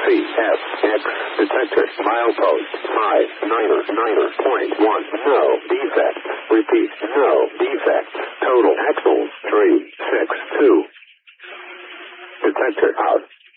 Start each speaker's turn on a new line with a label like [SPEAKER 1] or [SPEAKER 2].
[SPEAKER 1] CFX detector milepost 599.1. No defect. Repeat, no defect. Total axles 362. Detector out.